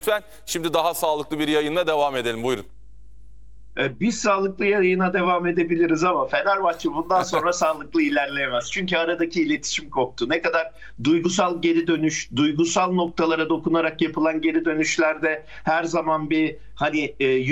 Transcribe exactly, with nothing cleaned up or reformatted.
Lütfen şimdi daha sağlıklı bir yayınla devam edelim. Buyurun. Biz sağlıklı yayına devam edebiliriz ama Fenerbahçe bundan sonra sağlıklı ilerleyemez. Çünkü aradaki iletişim koptu. Ne kadar duygusal geri dönüş, duygusal noktalara dokunarak yapılan geri dönüşlerde her zaman bir hani e,